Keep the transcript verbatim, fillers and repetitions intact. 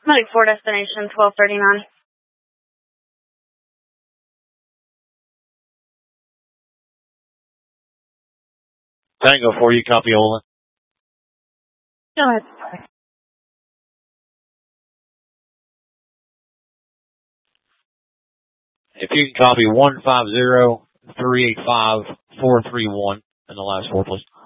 Medic four, destination twelve thirty-nine. Tango four, you copy Olin? Go ahead. If you can copy one five zero three eight five four three one and the last four, please.